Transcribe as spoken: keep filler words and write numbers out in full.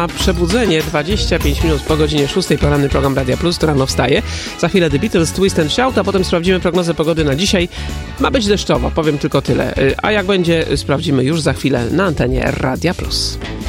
na przebudzenie. dwadzieścia pięć minut po godzinie szóstej, poranny program Radia Plus, to rano wstaje. Za chwilę The Beatles, Twist and Shout, a potem sprawdzimy prognozę pogody na dzisiaj. Ma być deszczowo, powiem tylko tyle. A jak będzie, sprawdzimy już za chwilę na antenie Radia Plus.